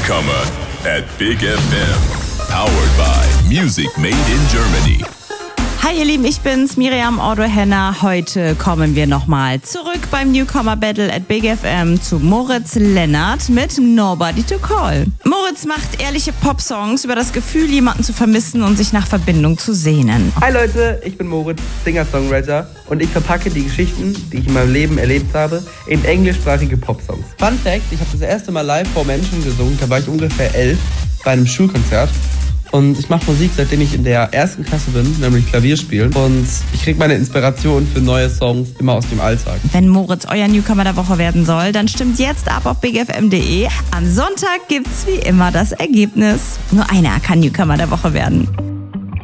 Newcomer at Big FM. Powered by Music Made in Germany. Hi ihr Lieben, ich bin's, Miriam Ordo-Henner. Heute kommen wir nochmal zurück beim Newcomer Battle at Big FM zu Moritz Lennart mit Nobody to Call. Moritz macht ehrliche Popsongs über das Gefühl, jemanden zu vermissen und sich nach Verbindung zu sehnen. Hi Leute, ich bin Moritz, Singer-Songwriter und ich verpacke die Geschichten, die ich in meinem Leben erlebt habe, in englischsprachige Popsongs. Fun Fact, ich habe das erste Mal live vor Menschen gesungen, da war ich ungefähr 11 bei einem Schulkonzert. Und ich mache Musik, seitdem ich in der ersten Klasse bin, nämlich Klavier spielen. Und ich kriege meine Inspiration für neue Songs immer aus dem Alltag. Wenn Moritz euer Newcomer der Woche werden soll, dann stimmt jetzt ab auf bigfm.de. Am Sonntag gibt's wie immer das Ergebnis. Nur einer kann Newcomer der Woche werden.